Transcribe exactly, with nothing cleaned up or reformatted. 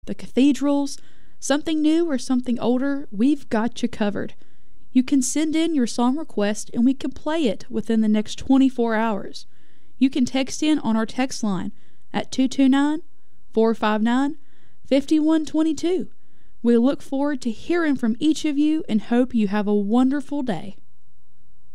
the cathedrals, something new or something older, we've got you covered. You can send in your song request and we can play it within the next twenty-four hours. You can text in on our text line at two two nine, four five nine, five one two two. We look forward to hearing from each of you and hope you have a wonderful day.